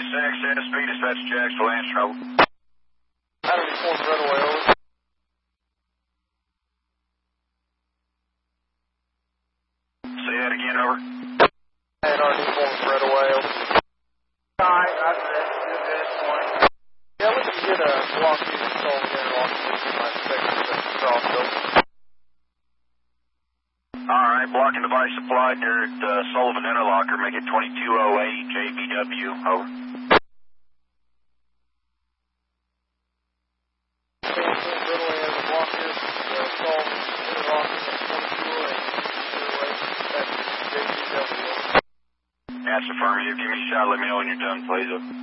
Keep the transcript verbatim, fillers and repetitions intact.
access, speed dispatch Jacksonville, answer over. Adam Uniform Redaway, over. Say that again, over. And our Uniform Redaway, over. Alright, roger that. Good this morning. Yeah, we can get a block here installed in interlock system. I expect it to cross over. Alright, blocking device supplied there at uh, Sullivan Interlocker, make it twenty-two oh eight J B W, over. That's affirmative. Give me a shot. Let me know when you're done, please.